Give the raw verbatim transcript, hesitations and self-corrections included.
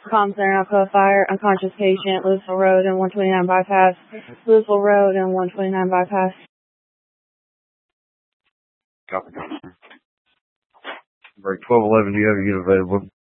Comm Center, Alcoa Fire, unconscious patient, Louisville Road and one twenty-nine bypass. Louisville Road and one twenty-nine bypass. Copy. Break twelve eleven, do you have a unit available?